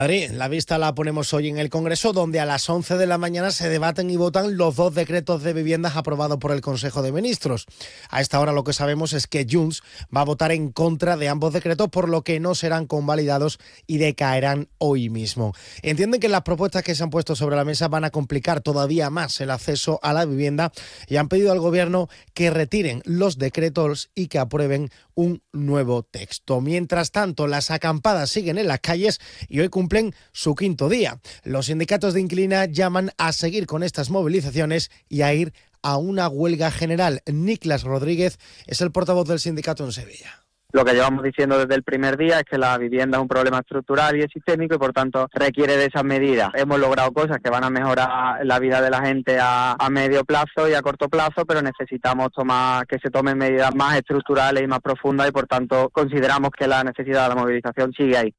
Madrid, la vista la ponemos hoy en el Congreso, donde a las 11 de la mañana se debaten y votan los 2 decretos de viviendas aprobados por el Consejo de Ministros. A esta hora lo que sabemos es que Junts va a votar en contra de ambos decretos, por lo que no serán convalidados y decaerán hoy mismo. Entienden que las propuestas que se han puesto sobre la mesa van a complicar todavía más el acceso a la vivienda y han pedido al Gobierno que retiren los decretos y que aprueben un nuevo texto. Mientras tanto, las acampadas siguen en las calles y hoy cumplen su 5º día. Los sindicatos de inquilinas llaman a seguir con estas movilizaciones y a ir a una huelga general. Niklas Rodríguez es el portavoz del sindicato en Sevilla. Lo que llevamos diciendo desde el primer día es que la vivienda es un problema estructural y es sistémico y por tanto requiere de esas medidas. Hemos logrado cosas que van a mejorar la vida de la gente a medio plazo y a corto plazo, pero necesitamos que se tomen medidas más estructurales y más profundas y por tanto consideramos que la necesidad de la movilización sigue ahí.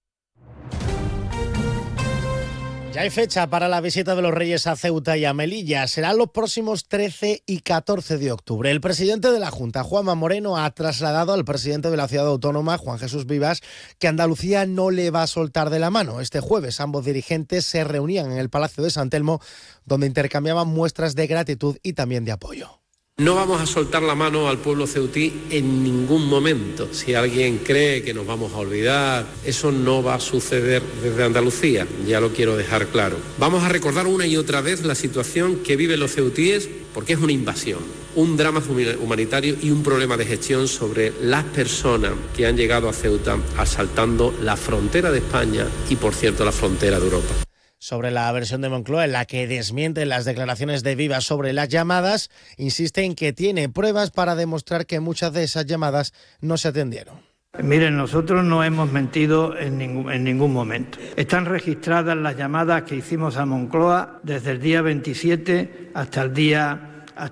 Ya hay fecha para la visita de los Reyes a Ceuta y a Melilla. Serán los próximos 13 y 14 de octubre. El presidente de la Junta, Juanma Moreno, ha trasladado al presidente de la ciudad autónoma, Juan Jesús Vivas, que Andalucía no le va a soltar de la mano. Este jueves ambos dirigentes se reunían en el Palacio de San Telmo, donde intercambiaban muestras de gratitud y también de apoyo. No vamos a soltar la mano al pueblo ceutí en ningún momento. Si alguien cree que nos vamos a olvidar, eso no va a suceder desde Andalucía, ya lo quiero dejar claro. Vamos a recordar una y otra vez la situación que viven los ceutíes, porque es una invasión, un drama humanitario y un problema de gestión sobre las personas que han llegado a Ceuta asaltando la frontera de España y, por cierto, la frontera de Europa. Sobre la versión de Moncloa, en la que desmiente las declaraciones de Vivas sobre las llamadas, insiste en que tiene pruebas para demostrar que muchas de esas llamadas no se atendieron. Miren, nosotros no hemos mentido en ningún momento. Están registradas las llamadas que hicimos a Moncloa desde el día 27 hasta el día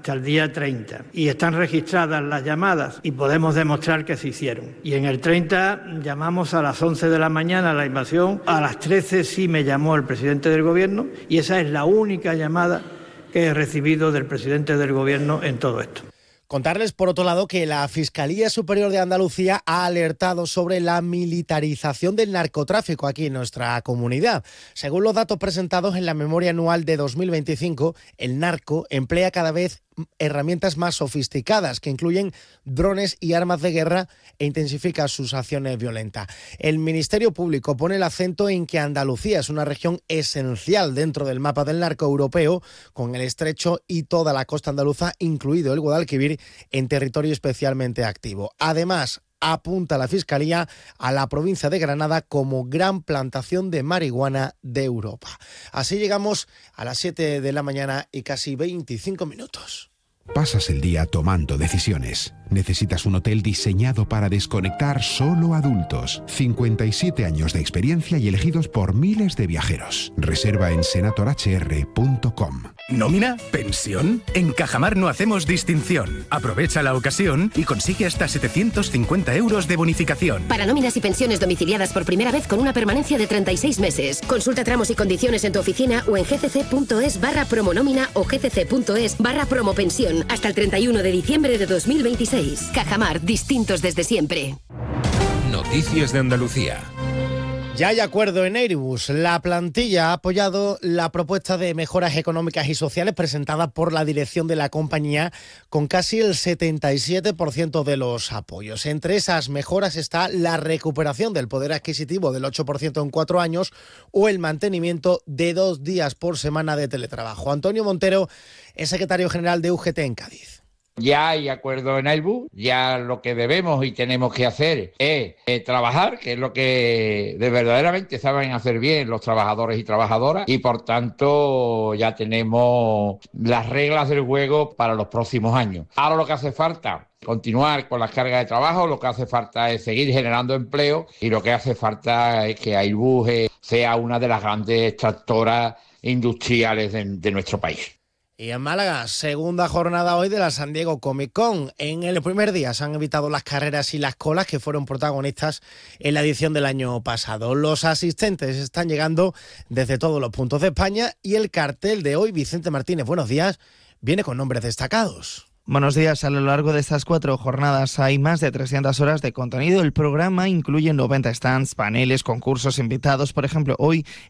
30. Y están registradas las llamadas y podemos demostrar que se hicieron. Y en el 30 llamamos a las 11 de la mañana a la invasión, a las 13 sí me llamó el presidente del Gobierno y esa es la única llamada que he recibido del presidente del Gobierno en todo esto. Contarles, por otro lado, que la Fiscalía Superior de Andalucía ha alertado sobre la militarización del narcotráfico aquí en nuestra comunidad. Según los datos presentados en la memoria anual de 2025, el narco emplea cada vez herramientas más sofisticadas que incluyen drones y armas de guerra e intensifica sus acciones violentas. El Ministerio Público pone el acento en que Andalucía es una región esencial dentro del mapa del narco europeo, con el Estrecho y toda la costa andaluza, incluido el Guadalquivir, en territorio especialmente activo. Además, apunta la Fiscalía a la provincia de Granada como gran plantación de marihuana de Europa. Así llegamos a las 7 de la mañana y casi 25 minutos. Pasas el día tomando decisiones. Necesitas un hotel diseñado para desconectar solo adultos. 57 años de experiencia y elegidos por miles de viajeros. Reserva en senatorhr.com. ¿Nómina? ¿Pensión? En Cajamar no hacemos distinción. Aprovecha la ocasión y consigue hasta 750 euros de bonificación. Para nóminas y pensiones domiciliadas por primera vez con una permanencia de 36 meses. Consulta tramos y condiciones en tu oficina o en gcc.es/promonómina o gcc.es/promopensión hasta el 31 de diciembre de 2026. Cajamar, distintos desde siempre. Noticias de Andalucía. Ya hay acuerdo en Airbus. La plantilla ha apoyado la propuesta de mejoras económicas y sociales presentada por la dirección de la compañía, con casi el 77% de los apoyos. Entre esas mejoras está la recuperación del poder adquisitivo del 8% en 4 años o el mantenimiento de 2 días por semana de teletrabajo. Antonio Montero es secretario general de UGT en Cádiz. Ya hay acuerdo en Airbus, ya lo que debemos y tenemos que hacer es trabajar, que es lo que verdaderamente saben hacer bien los trabajadores y trabajadoras, y por tanto ya tenemos las reglas del juego para los próximos años. Ahora lo que hace falta, continuar con las cargas de trabajo, lo que hace falta es seguir generando empleo y lo que hace falta es que Airbus sea una de las grandes tractoras industriales de nuestro país. Y en Málaga, segunda jornada hoy de la San Diego Comic Con. En el primer día se han evitado las carreras y las colas que fueron protagonistas en la edición del año pasado. Los asistentes están llegando desde todos los puntos de España y el cartel de hoy, Vicente Martínez, buenos días, viene con nombres destacados. Buenos días. A lo largo de estas 4 jornadas hay más de 300 horas de contenido. El programa incluye 90 stands, paneles, concursos, invitados. Por ejemplo, hoy